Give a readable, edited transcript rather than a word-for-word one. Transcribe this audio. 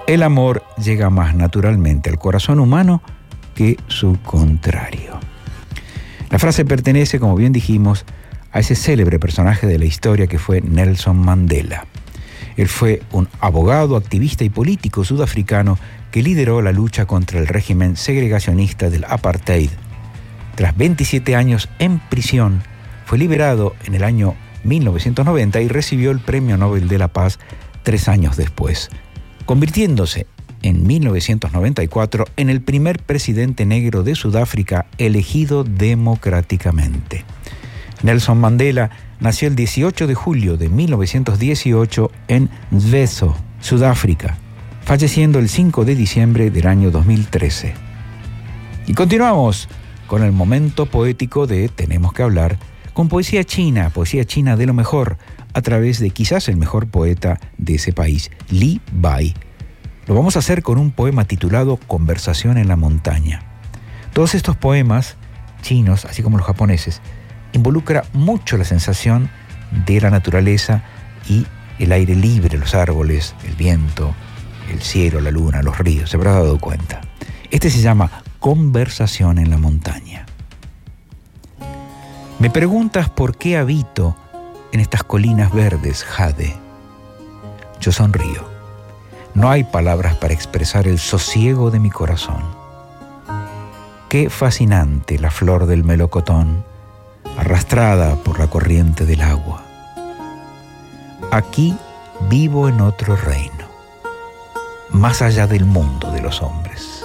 el amor llega más naturalmente al corazón humano que su contrario. La frase pertenece, como bien dijimos, a ese célebre personaje de la historia que fue Nelson Mandela. Él fue un abogado, activista y político sudafricano que lideró la lucha contra el régimen segregacionista del apartheid. Tras 27 años en prisión, fue liberado en el año 1990 y recibió el Premio Nobel de la Paz 3 años después, convirtiéndose en 1994 en el primer presidente negro de Sudáfrica elegido democráticamente. Nelson Mandela nació el 18 de julio de 1918 en Mvezo, Sudáfrica, falleciendo el 5 de diciembre del año 2013. Y continuamos con el momento poético de Tenemos que hablar, con poesía china de lo mejor, a través de quizás el mejor poeta de ese país, Li Bai. Lo vamos a hacer con un poema titulado Conversación en la montaña. Todos estos poemas chinos, así como los japoneses, involucra mucho la sensación de la naturaleza y el aire libre, los árboles, el viento, el cielo, la luna, los ríos. Se habrá dado cuenta. Este se llama Conversación en la montaña. Me preguntas por qué habito en estas colinas verdes, Jade. Yo sonrío. No hay palabras para expresar el sosiego de mi corazón. Qué fascinante la flor del melocotón, arrastrada por la corriente del agua. Aquí vivo en otro reino, más allá del mundo de los hombres.